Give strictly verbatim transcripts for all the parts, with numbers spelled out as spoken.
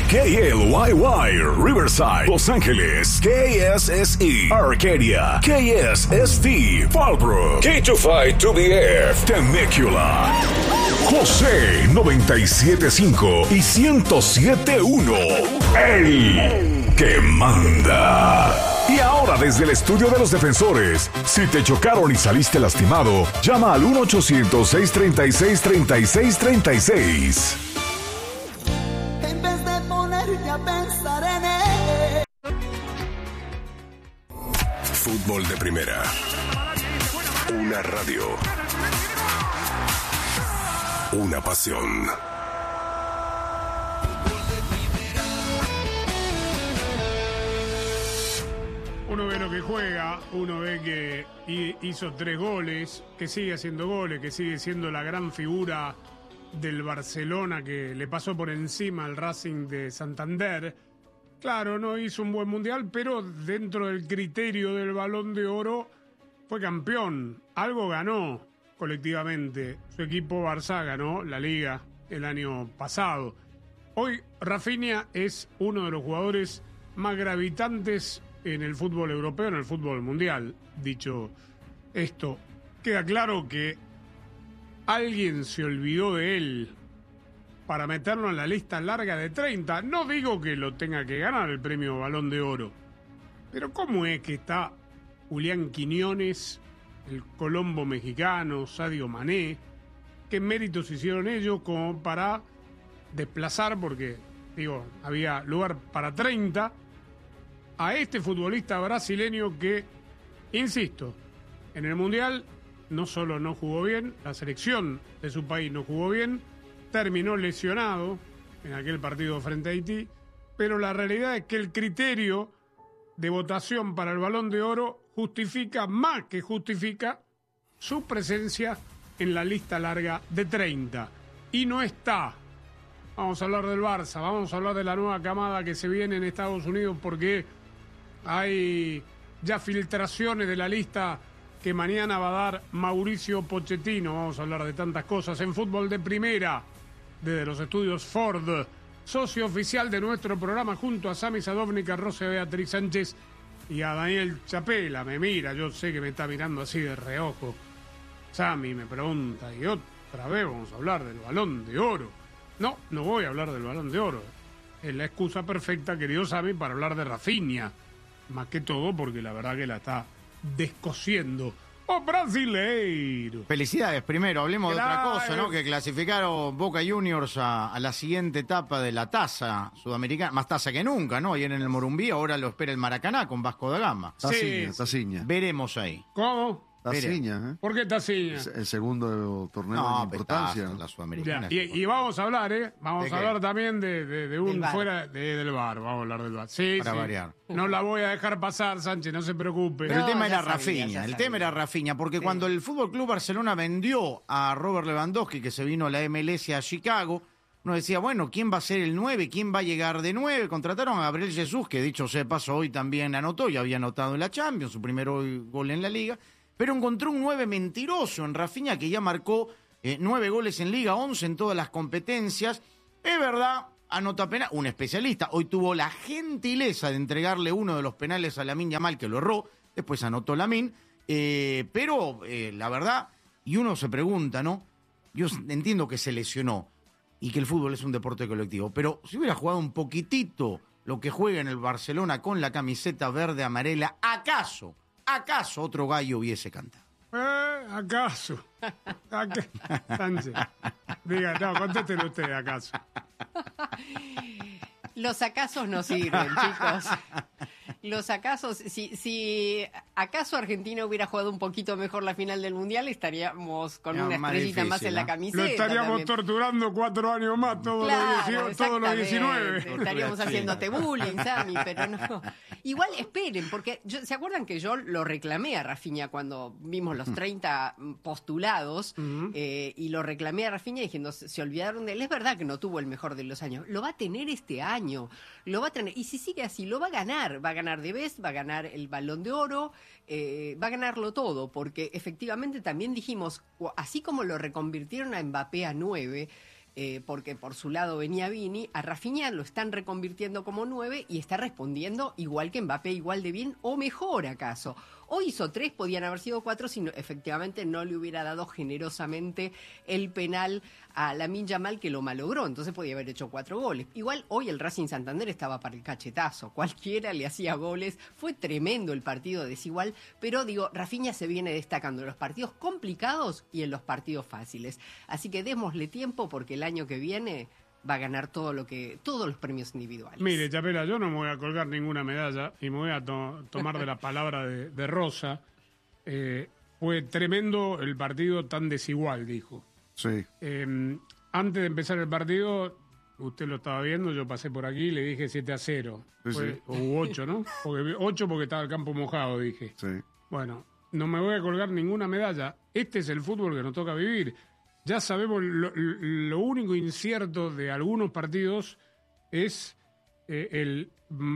K L Y Y, Riverside, Los Ángeles, K S S E, Arcadia, K S S T, Fallbrook, K veinticinco two B F, Temecula, José noventa y siete punto cinco y ciento siete punto uno, el que manda. Y ahora desde el estudio de los defensores, si te chocaron y saliste lastimado, llama al uno ochocientos, seiscientos treinta y seis, treinta y seis treinta y seis. En vez de ponerte a pensar en él. Fútbol de primera. Una radio. Una pasión. Uno ve lo que juega, uno ve que hizo tres goles, que sigue haciendo goles, que sigue siendo la gran figura del Barcelona que le pasó por encima al Racing de Santander. Claro, no hizo un buen mundial, pero dentro del criterio del Balón de Oro fue campeón. Algo ganó colectivamente. Su equipo Barça ganó la Liga el año pasado. Hoy Rafinha es uno de los jugadores más gravitantes en el fútbol europeo, en el fútbol mundial. Dicho esto, queda claro que alguien se olvidó de él para meterlo en la lista larga de treinta. No digo que lo tenga que ganar el premio Balón de Oro, pero ¿cómo es que está Julián Quiñones, el Colombo mexicano, Sadio Mané? ¿Qué méritos hicieron ellos como para desplazar, porque digo, había lugar para treinta, a este futbolista brasileño que, insisto, en el Mundial no solo no jugó bien, la selección de su país no jugó bien, terminó lesionado en aquel partido frente a Haití, pero la realidad es que el criterio de votación para el Balón de Oro justifica, más que justifica, su presencia en la lista larga de treinta. Y no está. Vamos a hablar del Barça, vamos a hablar de la nueva camada que se viene en Estados Unidos, porque hay ya filtraciones de la lista que mañana va a dar Mauricio Pochettino. Vamos a hablar de tantas cosas en Fútbol de Primera, desde los estudios Ford, socio oficial de nuestro programa, junto a Sami Sadovnik, a Rosa Beatriz Sánchez y a Daniel Chapela. Me mira, yo sé que me está mirando así de reojo. Sami me pregunta, y otra vez vamos a hablar del Balón de Oro. No, no voy a hablar del Balón de Oro. Es la excusa perfecta, querido Sami, para hablar de Rafinha. Más que todo porque la verdad que la está descosiendo. ¡Oh, brasileiro! Felicidades. Primero, hablemos Gracias. de otra cosa, ¿no? Que clasificaron Boca Juniors a, a la siguiente etapa de la taza sudamericana. Más taza que nunca, ¿no? Ayer en el Morumbí, ahora lo espera el Maracaná con Vasco da Gama. Taciña, Sí. Taciña. Veremos ahí. ¿Cómo? Taciña, ¿eh? ¿Por qué Taciña? Es el segundo torneo No, de importancia. petazo, la sudamericana. Ya, y, y vamos a hablar, ¿eh? Vamos ¿De a qué? hablar también de, de, de un Del VAR. fuera de, del bar. Vamos a hablar del bar. Sí, Para sí. variar. No la voy a dejar pasar, Sánchez, no se preocupe. Pero No, el tema ya era sabía, Rafinha, ya el sabía. tema era Rafinha, porque Sí. cuando el F C Barcelona vendió a Robert Lewandowski, que se vino a la M L S a Chicago, uno decía, bueno, ¿quién va a ser el nueve? ¿Quién va a llegar de nueve? Contrataron a Gabriel Jesús, que dicho sea de paso, hoy también anotó, ya había anotado en la Champions, su primer gol en la Liga, pero encontró un nueve mentiroso en Rafinha, que ya marcó eh, nueve goles en Liga, once en todas las competencias. Es verdad, anota penal, un especialista. Hoy tuvo la gentileza de entregarle uno de los penales a Lamine Yamal, que lo erró, después anotó Lamine, eh, pero eh, la verdad, y uno se pregunta, ¿no? Yo entiendo que se lesionó y que el fútbol es un deporte colectivo, pero si hubiera jugado un poquitito lo que juega en el Barcelona con la camiseta verde amarela, ¿acaso, acaso otro gallo hubiese cantado? Eh, ¿Acaso? Aca- Sánchez. Diga, no, contéstelo usted, ¿acaso? Los acasos no sirven, chicos. Los acasos, si, si acaso Argentina hubiera jugado un poquito mejor la final del Mundial, estaríamos con No, una más estrellita difícil, más en la ¿no? camiseta. Lo estaríamos también. torturando cuatro años más, todos Claro, los dieciocho, todos los exactamente. diecinueve. Estaríamos Sí. haciéndote bullying, Sammy, pero no. Igual esperen, porque yo- ¿se acuerdan que yo lo reclamé a Rafinha cuando vimos los treinta postulados? Ujú. eh, y lo reclamé a Rafinha diciendo, se, se olvidaron de él. Es verdad que no tuvo el mejor de los años. Lo va a tener este año. Lo va a tener. Y si sigue así, lo va a ganar. Va a ganar de Best, va a ganar el Balón de Oro, eh, va a ganarlo todo, porque efectivamente también dijimos, así como lo reconvirtieron a Mbappé a nueve, eh, porque por su lado venía Vini. A Rafinha lo están reconvirtiendo como nueve y está respondiendo igual que Mbappé, igual de bien o mejor acaso. Hoy hizo tres, podían haber sido cuatro si no, efectivamente no le hubiera dado generosamente el penal a Lamine Yamal, que lo malogró, entonces podía haber hecho cuatro goles. Igual hoy el Racing Santander estaba para el cachetazo, cualquiera le hacía goles, fue tremendo el partido desigual, pero digo, Rafinha se viene destacando en los partidos complicados y en los partidos fáciles. Así que démosle tiempo porque el año que viene va a ganar todo lo que todos los premios individuales. Mire, Chapela, yo no me voy a colgar ninguna medalla y me voy a to- tomar de la palabra de, de Rosa. Eh, fue tremendo el partido tan desigual, dijo. Sí. Eh, antes de empezar el partido, usted lo estaba viendo, yo pasé por aquí y le dije siete a cero. Sí, Fue, sí. O ocho, ¿no? Porque, ocho porque estaba el campo mojado, dije. Sí. Bueno, no me voy a colgar ninguna medalla. Este es el fútbol que nos toca vivir. Ya sabemos, lo, lo único incierto de algunos partidos es eh, el,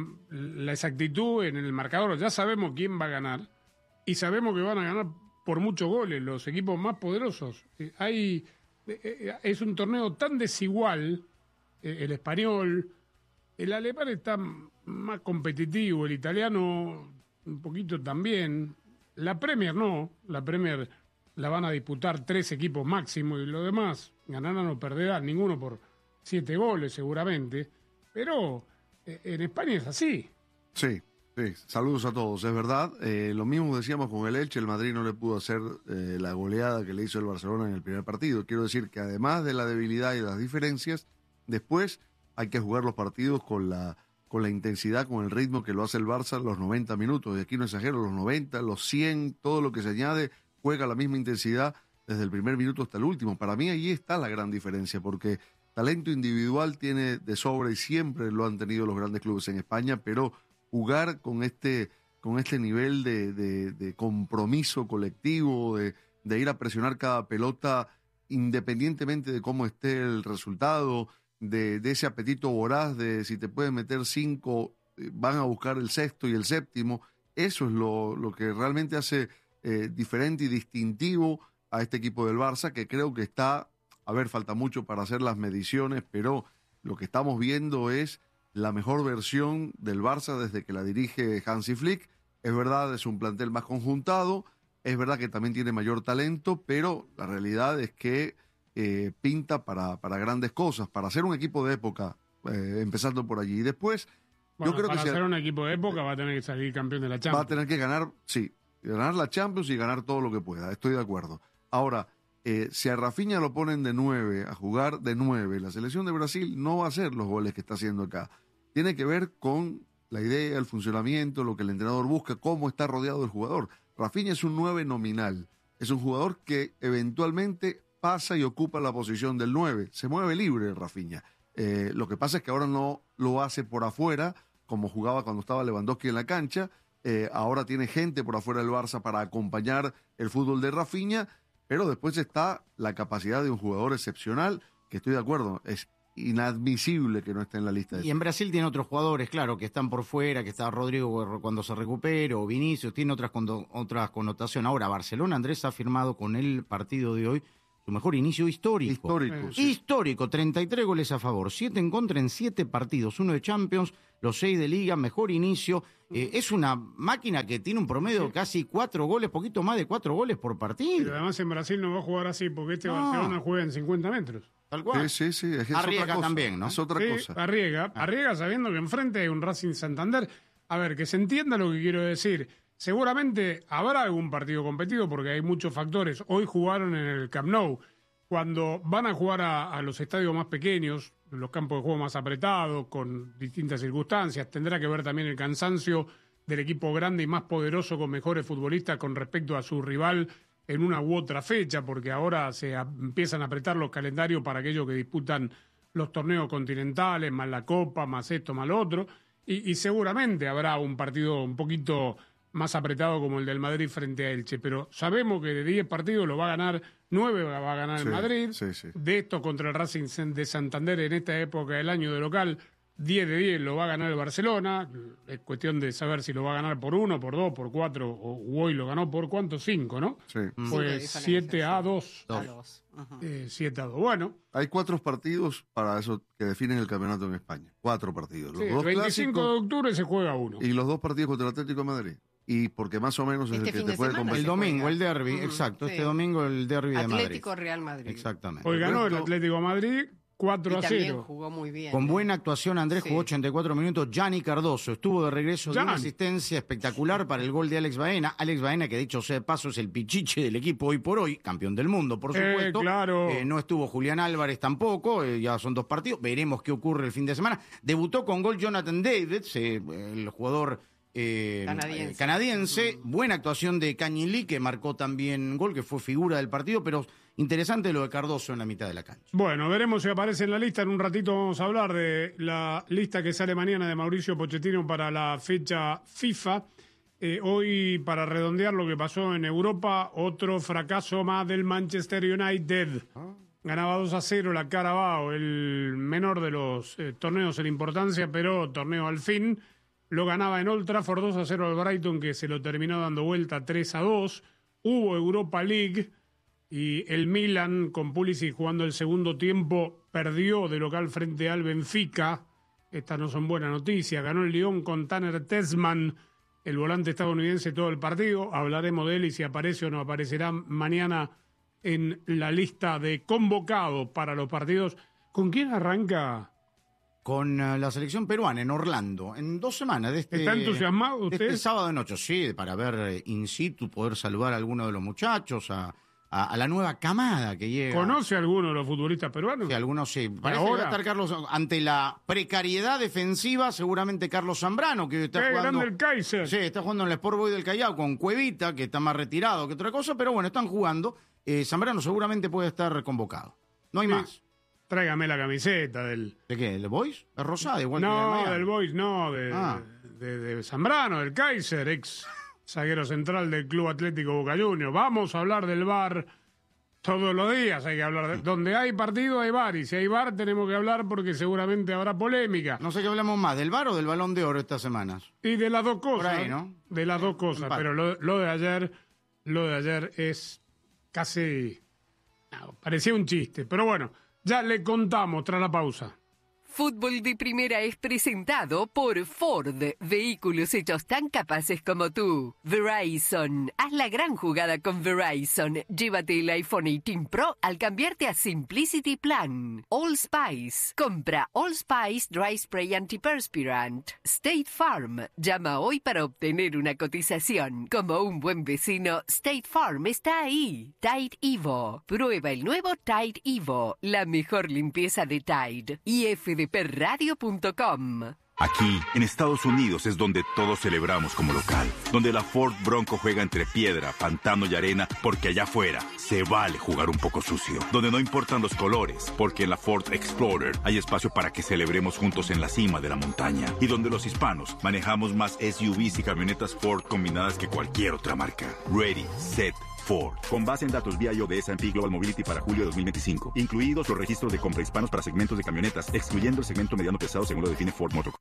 la exactitud en el marcador. Ya sabemos quién va a ganar y sabemos que van a ganar por muchos goles los equipos más poderosos. Eh, hay, eh, es un torneo tan desigual, eh, el español, el alemán está más competitivo, el italiano un poquito también, la Premier no, la Premier la van a disputar tres equipos máximo y los demás ganarán o perderán, ninguno por siete goles seguramente, pero eh, en España es así. Sí, sí. Saludos a todos, es verdad. Eh, lo mismo decíamos con el Elche, el Madrid no le pudo hacer eh, la goleada que le hizo el Barcelona en el primer partido. Quiero decir que además de la debilidad y las diferencias, después hay que jugar los partidos con la, con la intensidad, con el ritmo que lo hace el Barça los noventa minutos. Y aquí no exagero, los noventa, los cien, todo lo que se añade, juega a la misma intensidad desde el primer minuto hasta el último. Para mí ahí está la gran diferencia, porque talento individual tiene de sobra y siempre lo han tenido los grandes clubes en España, pero jugar con este, con este nivel de, de, de compromiso colectivo, de, de ir a presionar cada pelota independientemente de cómo esté el resultado, de, de ese apetito voraz de si te pueden meter cinco, van a buscar el sexto y el séptimo, eso es lo, lo que realmente hace eh, diferente y distintivo a este equipo del Barça, que creo que está, a ver, falta mucho para hacer las mediciones, pero lo que estamos viendo es la mejor versión del Barça desde que la dirige Hansi Flick. Es verdad, es un plantel más conjuntado, es verdad que también tiene mayor talento, pero la realidad es que eh, pinta para, para grandes cosas, para ser un equipo de época, eh, empezando por allí. Y después, Bueno, yo creo para que si ser un equipo de época va a tener que salir campeón de la Champions. va a tener que ganar, sí, ganar la Champions y ganar todo lo que pueda, estoy de acuerdo. Ahora, eh, si a Rafinha lo ponen de nueve, a jugar de nueve, la selección de Brasil no va a hacer los goles que está haciendo acá. Tiene que ver con la idea, el funcionamiento, lo que el entrenador busca, cómo está rodeado el jugador. Rafinha es un nueve nominal, es un jugador que eventualmente pasa y ocupa la posición del nueve, se mueve libre Rafinha. Eh, lo que pasa es que ahora no lo hace por afuera, como jugaba cuando estaba Lewandowski en la cancha. Eh, ahora tiene gente por afuera del Barça para acompañar el fútbol de Rafinha, pero después está la capacidad de un jugador excepcional, que estoy de acuerdo, es inadmisible que no esté en la lista. De y en Brasil tiene otros jugadores, claro, que están por fuera, que está Rodrigo cuando se recupere, o Vinicius, tiene otras, condo- otras connotaciones. Ahora, Barcelona, Andrés, ha firmado con el partido de hoy su mejor inicio histórico. Histórico, Eh, sí. Histórico, treinta y tres goles a favor, siete en contra en siete partidos, uno de Champions, los seis de Liga, mejor inicio. Eh, es una máquina que tiene un promedio de casi cuatro goles, poquito más de cuatro goles por Pero partido. además en Brasil no va a jugar así porque este No. Barcelona juega en cincuenta metros. Tal cual. Sí, sí, sí, es, es Arriesga otra cosa, también, ¿no? Es otra Sí, cosa. Arriesga, arriesga sabiendo que enfrente hay un Racing Santander. A ver, que se entienda lo que quiero decir. Seguramente habrá algún partido competido porque hay muchos factores. Hoy jugaron en el Camp Nou. Cuando van a jugar a, a los estadios más pequeños, los campos de juego más apretados, con distintas circunstancias, tendrá que ver también el cansancio del equipo grande y más poderoso con mejores futbolistas con respecto a su rival en una u otra fecha, porque ahora se a, empiezan a apretar los calendarios para aquellos que disputan los torneos continentales, más la Copa, más esto, más lo otro, y, y seguramente habrá un partido un poquito más apretado como el del Madrid frente a Elche, pero sabemos que de diez partidos lo va a ganar nueve, va a ganar el Sí, Madrid, sí, sí. de esto contra el Racing de Santander en esta época del año de local, diez de diez lo va a ganar el Barcelona. Es cuestión de saber si lo va a ganar por uno, por dos, por cuatro, o hoy lo ganó por cuánto, cinco, ¿no? Sí. Fue siete a dos. A dos. Ajá. Eh, siete a dos. Bueno. Hay cuatro partidos para eso que definen el campeonato en España. Cuatro partidos. Los Sí, dos veinticinco clásicos de octubre se juega uno. y los dos partidos contra el Atlético de Madrid. Y porque más o menos es Este el que fin te de puede semana convencer. El domingo, juega. el derbi, Ujú, exacto. sí. Este domingo el derbi de Madrid. Atlético Real Madrid. Exactamente. Hoy ganó el resto- Atlético de Madrid cuatro Y a también cero. jugó muy bien. Con ¿eh? buena actuación, Andrés Sí. jugó ochenta y cuatro minutos. Gianni Cardoso estuvo de regreso de Gian. una asistencia espectacular para el gol de Alex Baena. Alex Baena, que dicho sea de paso, es el pichiche del equipo hoy por hoy, campeón del mundo, por Eh, supuesto. claro. Eh, no estuvo Julián Álvarez tampoco, eh, ya son dos partidos. Veremos qué ocurre el fin de semana. Debutó con gol Jonathan Davids, eh, el jugador eh, Canadiense. eh, canadiense. Buena actuación de Kangin Lee, que marcó también gol, que fue figura del partido, pero interesante lo de Cardoso en la mitad de la cancha. Bueno, veremos si aparece en la lista. En un ratito vamos a hablar de la lista que sale mañana de Mauricio Pochettino para la fecha FIFA. Eh, hoy, para redondear lo que pasó en Europa, otro fracaso más del Manchester United. Ganaba dos a cero la Carabao, el menor de los eh, torneos en importancia, pero torneo al fin. Lo ganaba en Old Trafford dos a cero al Brighton, que se lo terminó dando vuelta tres a dos. Hubo Europa League y el Milan, con Pulisic jugando el segundo tiempo, perdió de local frente al Benfica. Estas no son buenas noticias. Ganó el Lyon con Tanner Tessman, el volante estadounidense, todo el partido. Hablaremos de él y si aparece o no aparecerá mañana en la lista de convocados para los partidos. ¿Con quién arranca? Con uh, la selección peruana en Orlando, en dos semanas de este... ¿Está entusiasmado de usted? Este sábado de noche, sí, para ver eh, in situ, poder saludar a alguno de los muchachos, a, a, a la nueva camada que llega. ¿Conoce a alguno de los futbolistas peruanos? Sí, algunos sí. Parece ahora? que va a estar Carlos, ante la precariedad defensiva, seguramente Carlos Zambrano, que está ¡Qué jugando... grande el Kaiser! Sí, está jugando en el Sport Boys del Callao con Cuevita, que está más retirado que otra cosa, pero bueno, están jugando. Eh, Zambrano seguramente puede estar convocado. No hay Sí. más. Tráigame la camiseta del... ¿De qué? ¿El Boys? Es rosada, igual que la de No, Miami. del Boys, no, de, Ah. de, de Zambrano, del Kaiser, ex zaguero central del Club Atlético Boca Juniors. Vamos a hablar del V A R todos los días, hay que hablar de... Donde hay partido hay V A R, y si hay V A R tenemos que hablar porque seguramente habrá polémica. No sé qué hablamos más, ¿del V A R o del Balón de Oro estas semanas? Y de las dos cosas. ahí, ¿no? De las dos cosas, empate. pero lo, lo de ayer, lo de ayer es casi... no, parecía un chiste, pero bueno, ya le contamos tras la pausa. Fútbol de Primera es presentado por Ford, vehículos hechos tan capaces como tú. Verizon, haz la gran jugada con Verizon. Llévate el iPhone dieciocho Pro al cambiarte a Simplicity Plan. All Spice, compra All Spice Dry Spray Antiperspirant. State Farm, llama hoy para obtener una cotización. Como un buen vecino, State Farm está ahí. Tide Evo, prueba el nuevo Tide Evo, la mejor limpieza de Tide. Y F D P radio punto com. Aquí, en Estados Unidos, es donde todos celebramos como local. Donde la Ford Bronco juega entre piedra, pantano y arena, porque allá afuera se vale jugar un poco sucio. Donde no importan los colores, porque en la Ford Explorer hay espacio para que celebremos juntos en la cima de la montaña. Y donde los hispanos manejamos más S U Vs y camionetas Ford combinadas que cualquier otra marca. Ready, set, Ford. Con base en datos V I O de S and P Global Mobility para julio de dos mil veinticinco. Incluidos los registros de compra hispanos para segmentos de camionetas, excluyendo el segmento mediano pesado según lo define Ford Motor.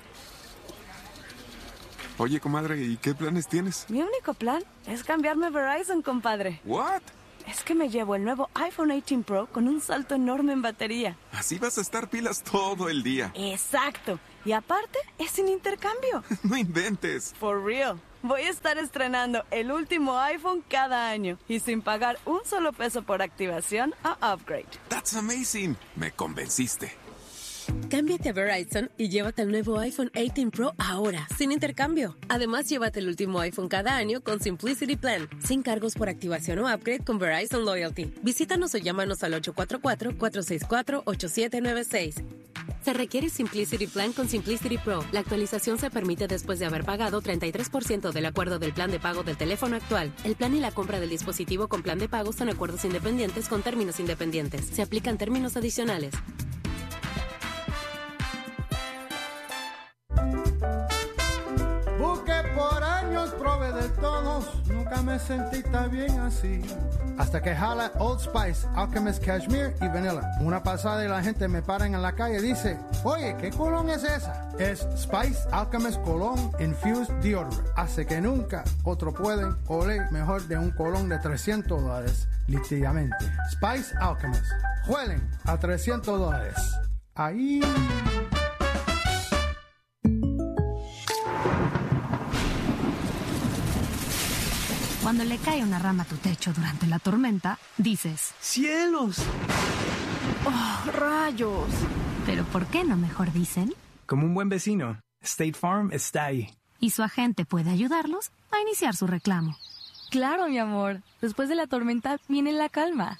Oye, comadre, ¿y qué planes tienes? Mi único plan es cambiarme a Verizon, compadre. ¿What? Es que me llevo el nuevo iPhone dieciocho Pro con un salto enorme en batería. Así vas a estar pilas todo el día. Exacto. Y aparte, es sin intercambio. No inventes. For real. Voy a estar estrenando el último iPhone cada año y sin pagar un solo peso por activación o upgrade. That's amazing. Me convenciste. Cámbiate a Verizon y llévate el nuevo iPhone dieciocho Pro ahora, sin intercambio. Además, llévate el último iPhone cada año con Simplicity Plan, sin cargos por activación o upgrade con Verizon Loyalty. Visítanos o llámanos al ocho cuatro cuatro, cuatro seis cuatro, ocho siete nueve seis. Se requiere Simplicity Plan con Simplicity Pro. La actualización se permite después de haber pagado treinta y tres por ciento del acuerdo del plan de pago del teléfono actual. El plan y la compra del dispositivo con plan de pago son acuerdos independientes con términos independientes. Se aplican términos adicionales. Busqué por años, probé de todos, nunca me sentí tan bien así. hasta que jala Old Spice, Alchemist Cashmere y Vanilla. Una pasada y la gente me paran en la calle y dice, oye, ¿qué colón es esa? Es Spice Alchemist Cologne Infused Deodorant. Hace que nunca otro pueden oler mejor de un colón de trescientos dólares, literalmente. Spice Alchemist. Huelen a trescientos dólares. Ahí... Cuando le cae una rama a tu techo durante la tormenta, dices... ¡Cielos! ¡Oh, rayos! Pero ¿por qué no mejor dicen? Como un buen vecino, State Farm está ahí. Y su agente puede ayudarlos a iniciar su reclamo. Claro, mi amor. Después de la tormenta viene la calma.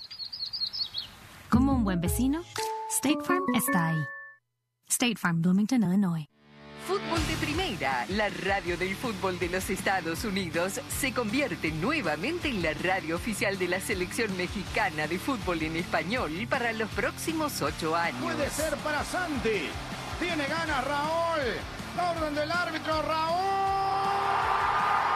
Como un buen vecino, State Farm está ahí. State Farm, Bloomington, Illinois. Fútbol de Primera, la radio del fútbol de los Estados Unidos, se convierte nuevamente en la radio oficial de la selección mexicana de fútbol en español para los próximos ocho años. Puede ser para Santi. Tiene ganas Raúl. La orden del árbitro, Raúl.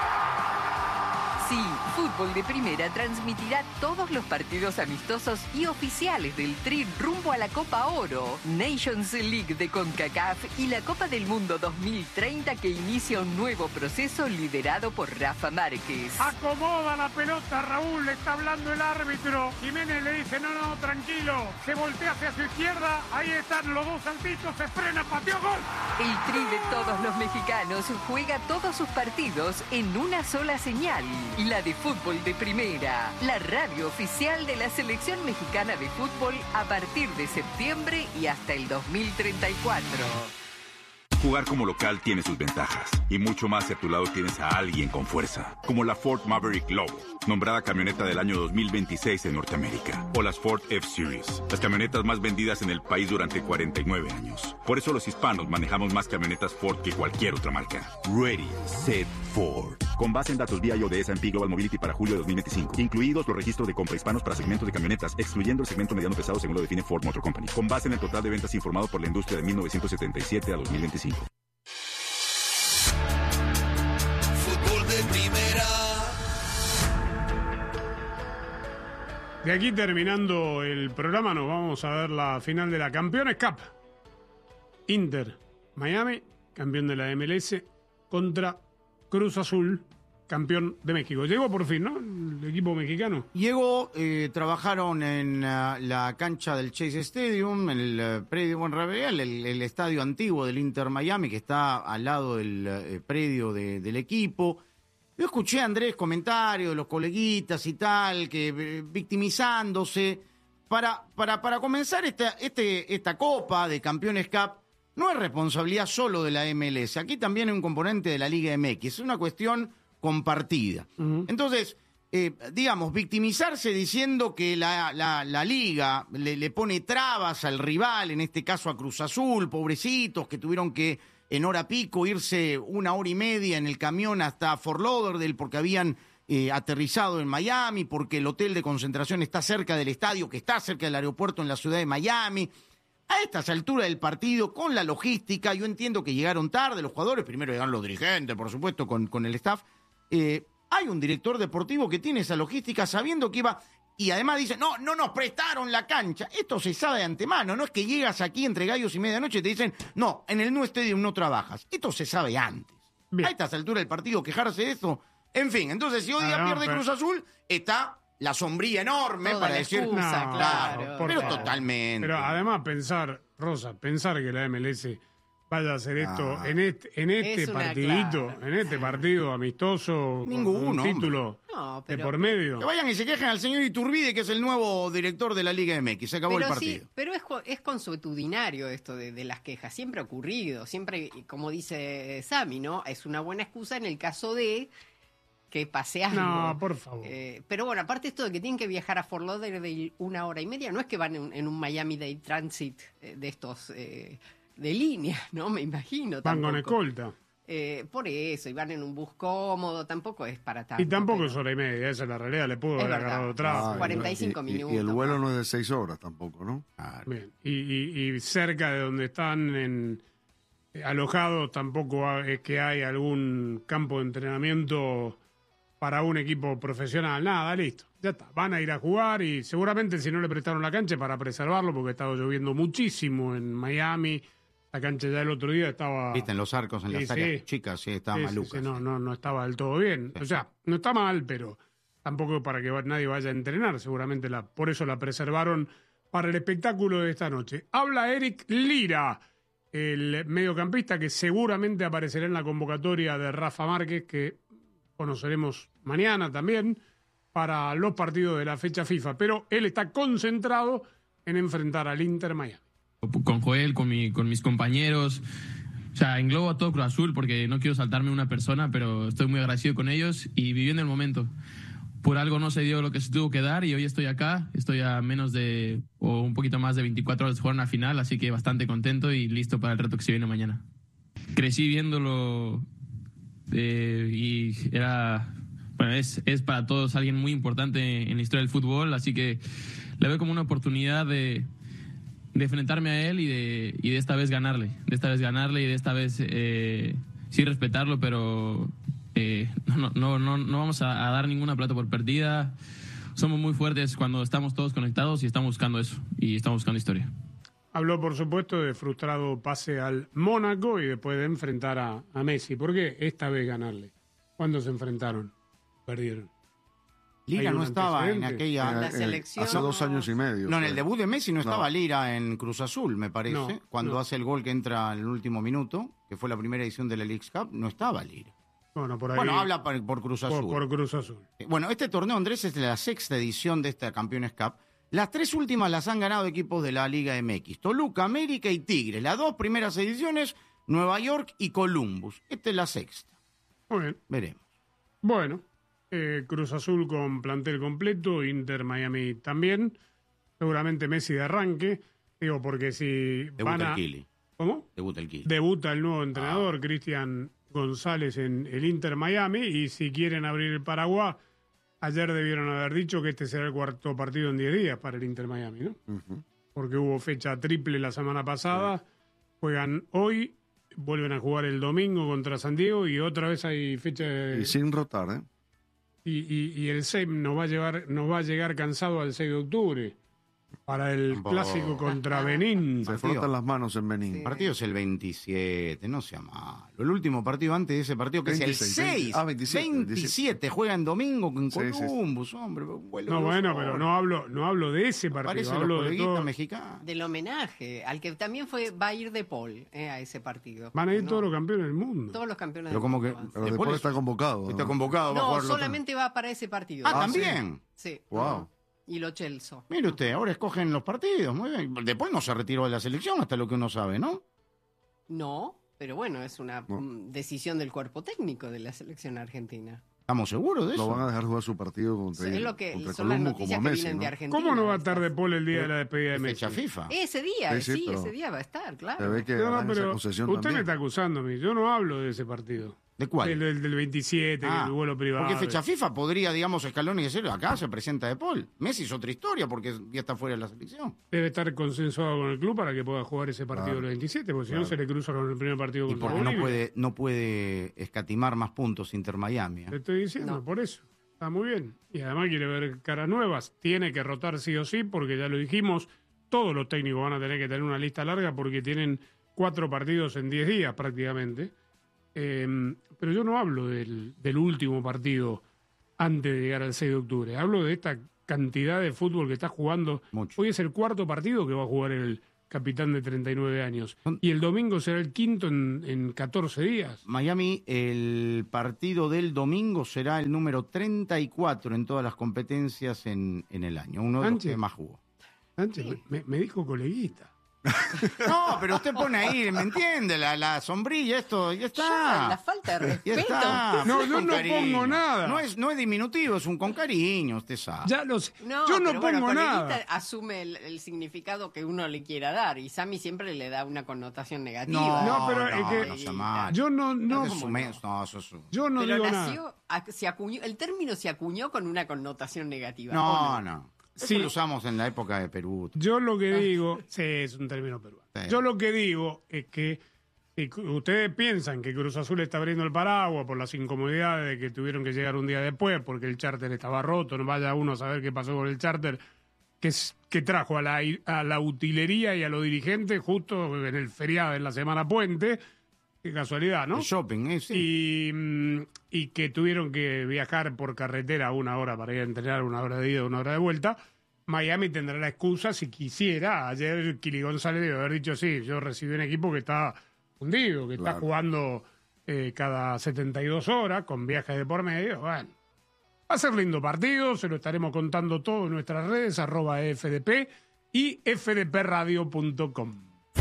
Sí, Fútbol de Primera transmitirá todos los partidos amistosos y oficiales del Tri rumbo a la Copa Oro, Nations League de CONCACAF y la Copa del Mundo dos mil treinta, que inicia un nuevo proceso liderado por Rafa Márquez. Acomoda la pelota, Raúl, le está hablando el árbitro. Jiménez le dice, no, no, tranquilo. Se voltea hacia su izquierda, ahí están los dos saltitos, se frena, pateó, gol. El Tri de todos los mexicanos juega todos sus partidos en una sola señal. La de Fútbol de Primera, la radio oficial de la selección mexicana de fútbol a partir de septiembre y hasta el dos mil treinta y cuatro. Jugar como local tiene sus ventajas, y mucho más si a tu lado tienes a alguien con fuerza, como la Ford Maverick Lobo, nombrada camioneta del año dos mil veintiséis en Norteamérica, o las Ford F-Series, las camionetas más vendidas en el país durante cuarenta y nueve años. Por eso los hispanos manejamos más camionetas Ford que cualquier otra marca. Ready, Set, Ford. Con base en datos vía I O de S and P Global Mobility para julio de dos mil veinticinco, incluidos los registros de compra hispanos para segmentos de camionetas, excluyendo el segmento mediano pesado según lo define Ford Motor Company, con base en el total de ventas informado por la industria de mil novecientos setenta y siete a dos mil veinticinco. Fútbol de Primera. De aquí terminando el programa nos vamos a ver la final de la Campeones Cup. Inter, Miami, campeón de la M L S, contra Cruz Azul, campeón de México. Llegó por fin, ¿no? El equipo mexicano. Llegó, eh, trabajaron en uh, la cancha del Chase Stadium, en el uh, predio Monreal, el, el estadio antiguo del Inter Miami, que está al lado del uh, predio de, del equipo. Yo escuché a Andrés comentarios de los coleguitas y tal, que eh, victimizándose. Para, para, para comenzar esta, este, esta Copa de Campeones Cup, no es responsabilidad solo de la M L S. Aquí también hay un componente de la Liga M X. Es una cuestión compartida. Uh-huh. Entonces, eh, digamos, victimizarse diciendo que la, la, la Liga le, le pone trabas al rival, en este caso a Cruz Azul, pobrecitos que tuvieron que en hora pico irse una hora y media en el camión hasta Fort Lauderdale porque habían eh, aterrizado en Miami, porque el hotel de concentración está cerca del estadio, que está cerca del aeropuerto en la ciudad de Miami. A estas alturas del partido, con la logística, yo entiendo que llegaron tarde los jugadores, primero llegaron los dirigentes, por supuesto, con, con el staff. Eh, hay un director deportivo que tiene esa logística sabiendo que iba, y además dice, no, no nos prestaron la cancha. Esto se sabe de antemano, no es que llegas aquí entre gallos y medianoche y te dicen, no, en el New Stadium no trabajas. Esto se sabe antes. Bien. A estas alturas del partido quejarse de esto. En fin, entonces si hoy día ah, no, pierde pero... Cruz Azul, está la sombría enorme Toda para la decir, excusa, no, claro, pero favor. totalmente. Pero además pensar, Rosa, pensar que la M L S vaya a hacer esto ah. en este, en este partidito, claro. en este partido amistoso, ninguno, un título no, pero, de por medio. Que vayan y se quejen al señor Iturbide, que es el nuevo director de la Liga M X. Se acabó pero el partido. Sí, pero es, es consuetudinario esto de, de las quejas. Siempre ha ocurrido. Siempre, como dice Sammy, ¿no? Es una buena excusa en el caso de que pase algo. No, por favor. Eh, pero bueno, aparte esto de que tienen que viajar a Fort Lauderdale una hora y media, no es que van en, en un Miami Dade Transit eh, de estos eh, de línea, ¿no? Me imagino. Van tampoco. con escolta. Eh, por eso, y van en un bus cómodo, tampoco es para tanto. Y tampoco pero... es hora y media, esa es la realidad, le pudo haber verdad, agarrado tráfico. Ah, cuarenta y cinco y, minutos. Y el vuelo no es de seis horas tampoco, ¿no? Ah, bien. Y, y, y cerca de donde están en, eh, alojados tampoco es que hay algún campo de entrenamiento para un equipo profesional. Nada, listo, ya está. Van a ir a jugar y seguramente si no le prestaron la cancha para preservarlo, porque estaba lloviendo muchísimo en Miami. La cancha ya el otro día estaba... Viste, en los arcos, en Sí, las áreas sí. chicas, sí, estaba Sí, sí, maluca. sí, no, no, no estaba del todo bien. O sea, no está mal, pero tampoco para que va- nadie vaya a entrenar. Seguramente la, por eso la preservaron para el espectáculo de esta noche. Habla Eric Lira, el mediocampista que seguramente aparecerá en la convocatoria de Rafa Márquez, que conoceremos mañana también, para los partidos de la fecha FIFA. Pero él está concentrado en enfrentar al Inter Miami. Con Joel, con, mi, con mis compañeros. O sea, englobo a todo Cruz Azul porque no quiero saltarme una persona, pero estoy muy agradecido con ellos y viviendo el momento. Por algo no se dio lo que se tuvo que dar y hoy estoy acá. Estoy a menos de, o un poquito más de veinticuatro horas de jugar una final, así que bastante contento y listo para el reto que se viene mañana. Crecí viéndolo eh, y era... Bueno, es, es para todos alguien muy importante en la historia del fútbol, así que le veo como una oportunidad de... de enfrentarme a él y de, y de esta vez ganarle, de esta vez ganarle y de esta vez eh, sí respetarlo, pero eh, no, no, no, no vamos a, a dar ninguna plata por perdida. Somos muy fuertes cuando estamos todos conectados y estamos buscando eso, y estamos buscando historia. Habló, por supuesto, de frustrado pase al Mónaco y después de enfrentar a, a Messi. ¿Por qué esta vez ganarle? ¿Cuándo se enfrentaron? Perdieron. Lira ¿Hay un no estaba en antecedente? aquella... La selección. Hace dos años y medio. No, en fue. el debut de Messi no estaba No. Lira en Cruz Azul, me parece. No, Cuando no. hace el gol que entra en el último minuto, que fue la primera edición de la Leagues Cup, no estaba Lira. Bueno, por ahí. Bueno, habla por, por Cruz Azul. por, por Cruz Azul. Eh, Bueno, este torneo, Andrés, es la sexta edición de esta Campeones Cup. Las tres últimas las han ganado equipos de la Liga M X. Toluca, América y Tigres. Las dos primeras ediciones, Nueva York y Columbus. Esta es la sexta. Muy bien. Veremos. Bueno, eh, Cruz Azul con plantel completo, Inter Miami también. Seguramente Messi de arranque. Digo, porque si Debuta van a... el Kili. ¿Cómo? Debuta el Kili. Debuta el nuevo entrenador, Cristian González, en el Inter Miami. Y si quieren abrir el Paraguay, ayer debieron haber dicho que este será el cuarto partido en diez días para el Inter Miami, ¿no? Ujú. Porque hubo fecha triple la semana pasada. Juegan hoy, vuelven a jugar el domingo contra San Diego y otra vez hay fecha de... Y sin rotar, ¿eh? Y, y, y el seis nos va a llevar, nos va a llegar cansado al seis de octubre para el Bo- clásico contra Benín. Se Partido. frotan las manos en Benín. El partido es el veintisiete, no sea malo. El último partido antes de ese partido, que veintiséis, es el seis. veinte. Ah, veintisiete, veintisiete. Juega en domingo con Sí, sí, sí. Columbus, hombre. un vuelo No, de bueno, dos pero horas. no hablo, no hablo de ese partido, Parecen los hablo de coleguitas todo. mexicanos. Del homenaje, al que también fue va a ir De Paul eh, a ese partido. Van a ir No, todos los campeones del mundo. todos los campeones Pero del como mundo que... van. Pero De después Paul está convocado. Está ¿no? convocado. va a No, jugar el otro. solamente va para ese partido. Ah, Ah, también. Sí. Wow. Y lo Chelsea. Mire usted, ahora escogen los partidos. Muy bien. Después no se retiró de la selección, hasta lo que uno sabe, ¿no? No, pero bueno, es una No. mm, decisión del cuerpo técnico de la selección argentina. ¿Estamos seguros de eso? Lo van a dejar jugar su partido contra, Es lo que contra son las Colombo noticias como que Messi, vienen ¿no? de Argentina. ¿Cómo no va a estar estas. De Paul el día de la despedida de Messi? Fecha FIFA. Ese día, Sí, sí, sí, pero- ese día va a estar, claro. Se ve que No, no, harán esa pero concesión usted me también. está acusando a mí. Yo no hablo de ese partido. ¿De cuál? Del, del, del veintisiete, Ah, el vuelo privado. Porque fecha FIFA podría, digamos, Scaloni decir, acá se presenta De Paul. Messi es otra historia porque ya está fuera de la selección. Debe estar consensuado con el club para que pueda jugar ese partido Claro. del veintisiete, porque si Claro. no se le cruza con el primer partido Y contra porque no Bolivia. puede, no puede escatimar más puntos Inter Miami. ¿eh? Te estoy diciendo, No. por eso. Está muy bien. Y además quiere ver caras nuevas. Tiene que rotar sí o sí, porque ya lo dijimos, todos los técnicos van a tener que tener una lista larga porque tienen cuatro partidos en diez días prácticamente. Eh, pero yo no hablo del, del último partido antes de llegar al seis de octubre. Hablo de esta cantidad de fútbol que está jugando. Mucho. Hoy es el cuarto partido que va a jugar el capitán de treinta y nueve años. Y el domingo será el quinto en, en catorce días. Miami, el partido del domingo será el número treinta y cuatro en todas las competencias en, en el año. Uno de los Sánchez. que más jugó. Sánchez, me, me dijo coleguita. No, pero usted pone ahí, ¿me entiende? La, la sombrilla, esto, ya Ya, está. la falta de Ya respeto. está. No, Fue yo con no cariño. pongo nada. No es, no es diminutivo, es un con cariño, usted sabe. Ya lo sé. No, yo no pero bueno, pongo coleguita nada. asume el, el significado que uno le quiera dar y Sammy siempre le da una connotación negativa. No, No, pero no, es que- no sea mal. Yo no, no, Eso es un mes- no, eso es un- yo no pero digo nació, nada. a- se acuñó, el término se acuñó con una connotación negativa. No, ¿o no. Eso Sí. lo usamos en la época de Perú. Yo lo que digo, sí, es un término peruano. Sí. Yo lo que digo es que Y ustedes piensan que Cruz Azul está abriendo el paraguas por las incomodidades de que tuvieron que llegar un día después porque el charter estaba roto, no vaya uno a saber qué pasó con el charter, que, es, que trajo a la, a la utilería y a los dirigentes justo en el feriado, en la semana puente. Qué casualidad, ¿no? El shopping, ¿eh? Sí. Y, y que tuvieron que viajar por carretera una hora para ir a entrenar, una hora de ida, una hora de vuelta. Miami tendrá la excusa si quisiera. Ayer Kili González debe haber dicho, sí, yo recibí un equipo que está hundido, que claro. está jugando eh, cada setenta y dos horas con viajes de por medio. Bueno, va a ser lindo partido, se lo estaremos contando todo en nuestras redes, arroba F D P y f d p radio punto com.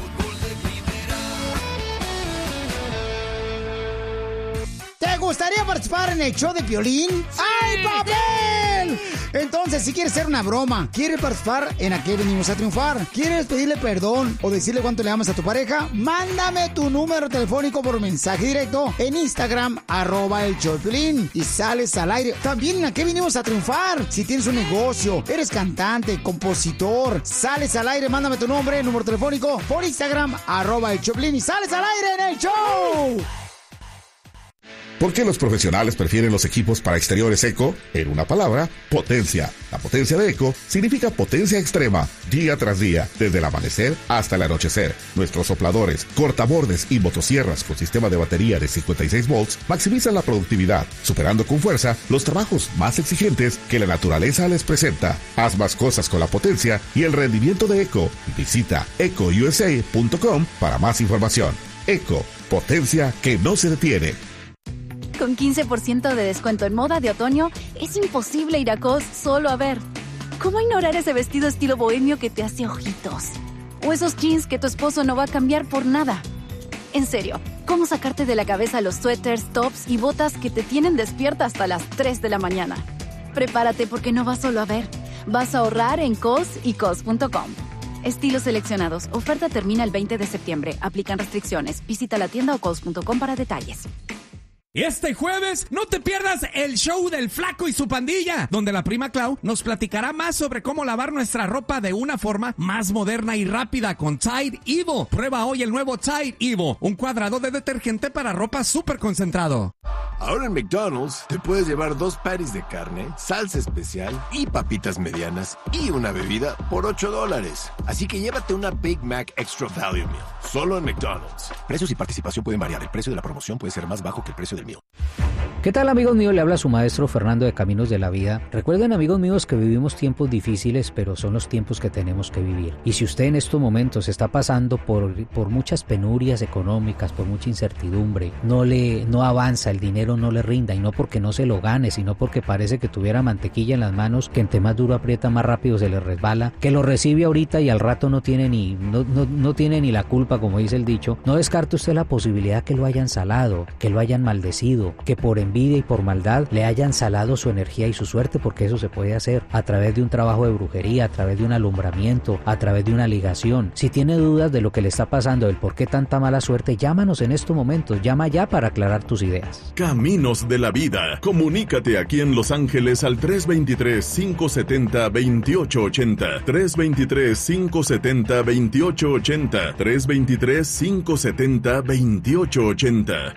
¿Te gustaría participar en el show de Piolín? ¡Sí! ¡Ay, papel! Entonces, si quieres hacer una broma, quieres participar en ¿A qué venimos a triunfar? ¿Quieres pedirle perdón o decirle cuánto le amas a tu pareja? Mándame tu número telefónico por mensaje directo en Instagram, arroba el show de Piolín, y sales al aire. También en ¿A qué venimos a triunfar? Si tienes un negocio, eres cantante, compositor, sales al aire, mándame tu nombre, número telefónico por Instagram, arroba el show de Piolín, y sales al aire en el show. ¿Por qué los profesionales prefieren los equipos para exteriores Eco? En una palabra, potencia. La potencia de Eco significa potencia extrema, día tras día, desde el amanecer hasta el anochecer. Nuestros sopladores, cortabordes y motosierras con sistema de batería de cincuenta y seis volts maximizan la productividad, superando con fuerza los trabajos más exigentes que la naturaleza les presenta. Haz más cosas con la potencia y el rendimiento de Eco. Visita eco u s a punto com para más información. Eco, potencia que no se detiene. Con quince por ciento de descuento en moda de otoño, es imposible ir a Cos solo a ver. ¿Cómo ignorar ese vestido estilo bohemio que te hace ojitos? O esos jeans que tu esposo no va a cambiar por nada. En serio, ¿cómo sacarte de la cabeza los suéteres, tops y botas que te tienen despierta hasta las tres de la mañana? Prepárate porque no vas solo a ver. Vas a ahorrar en Cos y Cos punto com. Estilos seleccionados. Oferta termina el veinte de septiembre. Aplican restricciones. Visita la tienda o cos punto com para detalles. Este jueves, no te pierdas el show del Flaco y su pandilla, donde la prima Clau nos platicará más sobre cómo lavar nuestra ropa de una forma más moderna y rápida con Tide Evo. Prueba hoy el nuevo Tide Evo, un cuadrado de detergente para ropa súper concentrado. Ahora en McDonald's te puedes llevar dos patties de carne, salsa especial y papitas medianas y una bebida por ocho dólares. Así que llévate una Big Mac Extra Value Meal, solo en McDonald's. Precios y participación pueden variar. El precio de la promoción puede ser más bajo que el precio del mío. ¿Qué tal, amigos míos? Le habla su maestro Fernando de Caminos de la Vida. Recuerden, amigos míos, que vivimos tiempos difíciles, pero son los tiempos que tenemos que vivir. Y si usted en estos momentos está pasando por, por muchas penurias económicas, por mucha incertidumbre, no le no avanza, el dinero no le rinda, y no porque no se lo gane, sino porque parece que tuviera mantequilla en las manos, que entre más duro aprieta, más rápido se le resbala, que lo recibe ahorita y al rato no tiene ni no, no, no tiene ni la culpa, como dice el dicho. No descarte usted la posibilidad que lo hayan salado, que lo hayan maldecido, que por envidia y por maldad le hayan salado su energía y su suerte, porque eso se puede hacer a través de un trabajo de brujería, a través de un alumbramiento, a través de una ligación. Si tiene dudas de lo que le está pasando, del por qué tanta mala suerte, llámanos en estos momentos, llama ya para aclarar tus ideas. Caminos de la Vida. Comunícate aquí en Los Ángeles al tres dos tres, cinco siete cero, dos ocho ocho cero, tres dos tres, cinco siete cero, dos ocho ocho cero, tres dos tres, cinco siete cero, dos ocho ocho cero.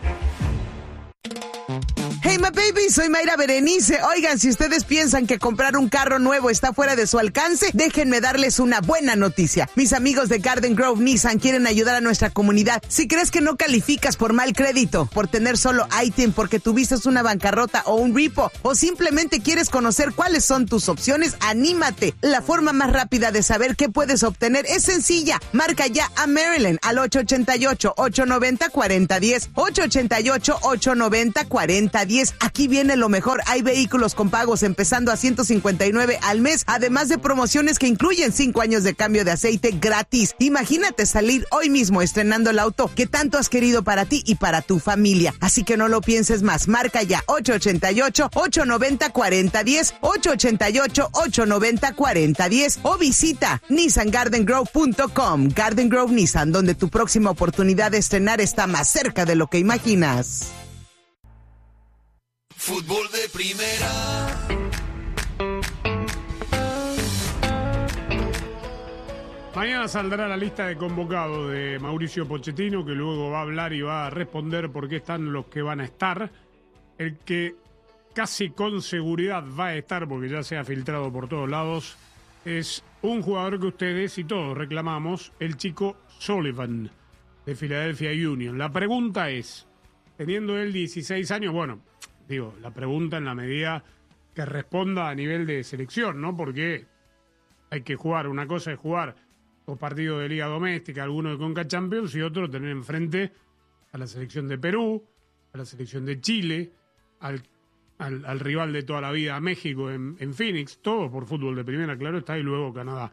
Hey, my baby, soy Mayra Berenice. Oigan, si ustedes piensan que comprar un carro nuevo está fuera de su alcance, déjenme darles una buena noticia. Mis amigos de Garden Grove Nissan quieren ayudar a nuestra comunidad. Si crees que no calificas por mal crédito, por tener solo I T I N, porque tuviste una bancarrota o un repo, o simplemente quieres conocer cuáles son tus opciones, anímate. La forma más rápida de saber qué puedes obtener es sencilla. Marca ya a Maryland al ocho ocho ocho, ocho nueve cero, cuatro cero uno cero, ocho ocho ocho, ocho nueve cero, cuatro cero uno cero. Aquí viene lo mejor. Hay vehículos con pagos empezando a ciento cincuenta y nueve al mes, además de promociones que incluyen cinco años de cambio de aceite gratis. Imagínate salir hoy mismo estrenando el auto que tanto has querido para ti y para tu familia. Así que no lo pienses más. Marca ya ocho ocho ocho, ocho nueve cero, cuatro cero uno cero, ocho ocho ocho, ocho nueve cero, cuatro cero uno cero o visita nissan garden grove punto com. Garden Grove Nissan, donde tu próxima oportunidad de estrenar está más cerca de lo que imaginas. Fútbol de primera. Mañana saldrá la lista de convocados de Mauricio Pochettino, que luego va a hablar y va a responder por qué están los que van a estar. El que casi con seguridad va a estar, porque ya se ha filtrado por todos lados, es un jugador que ustedes y todos reclamamos, el chico Sullivan, de Philadelphia Union. La pregunta es, teniendo él dieciséis años, bueno, digo, la pregunta en la medida que responda a nivel de selección, ¿no? Porque hay que jugar, una cosa es jugar dos partidos de Liga Doméstica, algunos de Conca Champions, y otro tener enfrente a la selección de Perú, a la selección de Chile, al, al, al rival de toda la vida, a México en, en Phoenix, todo por fútbol de primera, claro está, y luego Canadá.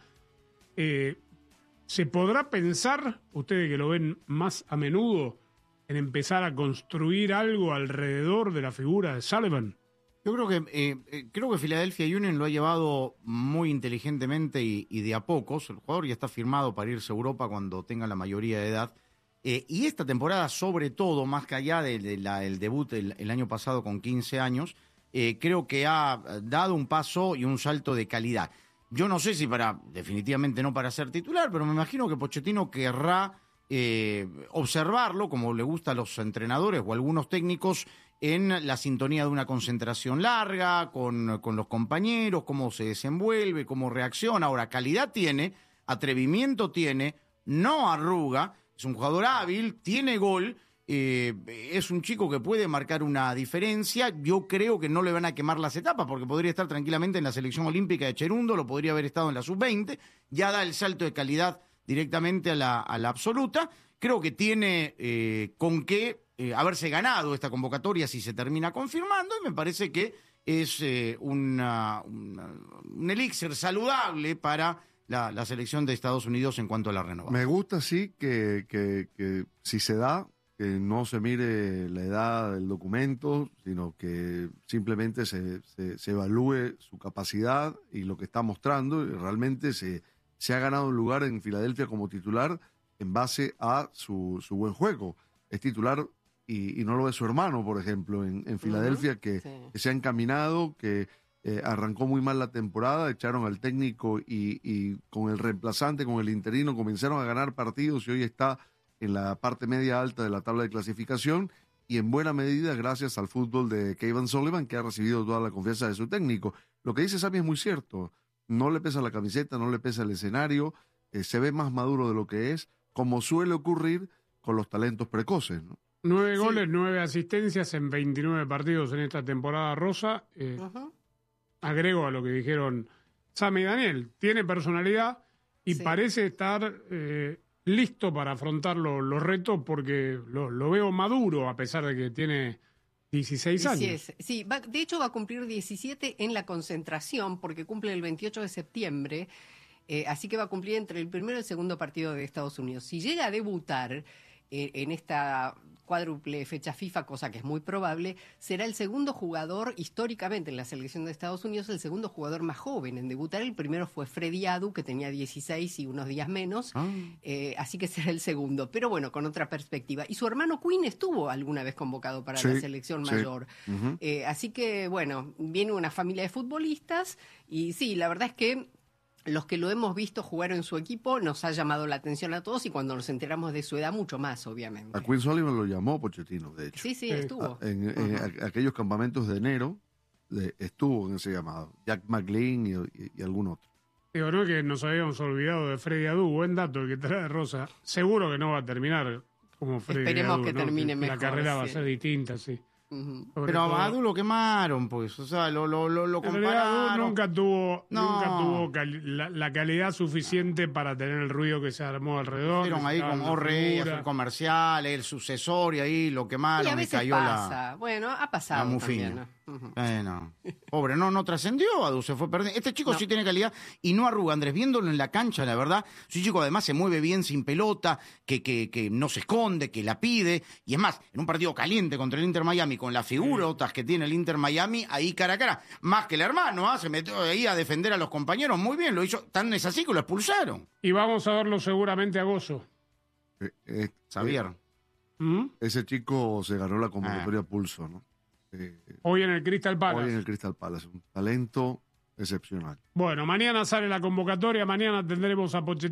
Eh, ¿Se podrá pensar, ustedes que lo ven más a menudo, en empezar a construir algo alrededor de la figura de Sullivan? Yo creo que eh, eh, creo que Philadelphia Union lo ha llevado muy inteligentemente y, y de a pocos. El jugador ya está firmado para irse a Europa cuando tenga la mayoría de edad. Eh, y esta temporada, sobre todo, más que allá del de la, el debut el, el año pasado con quince años, eh, creo que ha dado un paso y un salto de calidad. Yo no sé si para, definitivamente no para ser titular, pero me imagino que Pochettino querrá eh, observarlo, como le gusta a los entrenadores o a algunos técnicos, en la sintonía de una concentración larga, con, con los compañeros, cómo se desenvuelve, cómo reacciona. Ahora, calidad tiene, atrevimiento tiene, no arruga, es un jugador hábil, tiene gol, eh, es un chico que puede marcar una diferencia. Yo creo que no le van a quemar las etapas, porque podría estar tranquilamente en la selección olímpica de Cherundo, lo podría haber estado en la sub veinte, ya da el salto de calidad directamente a la, a la absoluta. Creo que tiene eh, con qué eh, haberse ganado esta convocatoria si se termina confirmando, y me parece que es eh, una, una, un elixir saludable para la, la selección de Estados Unidos en cuanto a la renovación. Me gusta, sí, que, que, que si se da, que no se mire la edad del documento, sino que simplemente se, se, se evalúe su capacidad y lo que está mostrando, y realmente se, se ha ganado un lugar en Filadelfia como titular en base a su, su buen juego. Es titular y, y no lo ve su hermano, por ejemplo, en, en Filadelfia, uh-huh. que, sí. que se ha encaminado, que eh, arrancó muy mal la temporada, echaron al técnico y, y con el reemplazante, con el interino, comenzaron a ganar partidos y hoy está en la parte media alta de la tabla de clasificación, y en buena medida gracias al fútbol de Kevin Sullivan, que ha recibido toda la confianza de su técnico. Lo que dice Sammy es muy cierto, no le pesa la camiseta, no le pesa el escenario, eh, se ve más maduro de lo que es, como suele ocurrir con los talentos precoces, ¿no? Nueve sí. goles, nueve asistencias en veintinueve partidos en esta temporada rosa. Eh, uh-huh. Agrego a lo que dijeron Sammy y Daniel, tiene personalidad y sí. parece estar eh, listo para afrontar lo, los retos, porque lo, lo veo maduro a pesar de que tiene dieciséis años. Sí, sí va, de hecho va a cumplir diecisiete en la concentración, porque cumple el veintiocho de septiembre. Eh, así que va a cumplir entre el primero y el segundo partido de Estados Unidos. Si llega a debutar eh, en esta cuádruple fecha FIFA, cosa que es muy probable, será el segundo jugador históricamente en la selección de Estados Unidos, el segundo jugador más joven en debutar. El primero fue Freddy Adu, que tenía dieciséis y unos días menos, ah. eh, así que será el segundo, pero bueno, con otra perspectiva. Y su hermano Quinn estuvo alguna vez convocado para sí, la selección sí. mayor. Uh-huh. Eh, así que bueno, viene una familia de futbolistas y sí, la verdad es que los que lo hemos visto jugar en su equipo nos ha llamado la atención a todos, y cuando nos enteramos de su edad, mucho más, obviamente. A Quinn Sullivan lo llamó Pochettino, de hecho. Sí, sí, estuvo. A, en, en uh-huh. aquellos campamentos de enero de, estuvo en ese llamado. Jack McLean y, y, y algún otro. Digo, no es que nos habíamos olvidado de Freddy Adu, buen dato el que trae Rosa. Seguro que no va a terminar como Freddy Esperemos Adu, que ¿no? termine que mejor. La carrera sí. va a ser distinta, sí. Uh-huh. Pero a Adu lo quemaron, pues, o sea, lo, lo, lo, lo compararon. Adu nunca tuvo, no. nunca tuvo cali- la, la calidad suficiente para tener el ruido que se armó alrededor. Fueron ahí con Orrey, hacer comerciales, el sucesor, y ahí lo quemaron. Y a veces y cayó pasa. La, bueno, ha pasado la también, ¿no? Uh-huh. Bueno, pobre, no, no trascendió, Adu se fue perdiendo. Este chico no. sí tiene calidad y no arruga, Andrés, viéndolo en la cancha, la verdad. Es un chico, además, se mueve bien sin pelota, que, que, que no se esconde, que la pide. Y es más, en un partido caliente contra el Inter Miami, con la figurotas sí. que tiene el Inter Miami, ahí cara a cara, más que el hermano, ¿eh? Se metió ahí a defender a los compañeros, muy bien, lo hizo. Tan es así que lo expulsaron. Y vamos a verlo seguramente a Gozo. Eh, eh, Xavier. ¿Mm? Ese chico se ganó la convocatoria ah. pulso, ¿no? Eh, hoy en el Crystal Palace. Hoy en el Crystal Palace, un talento excepcional. Bueno, mañana sale la convocatoria, mañana tendremos a Pochettino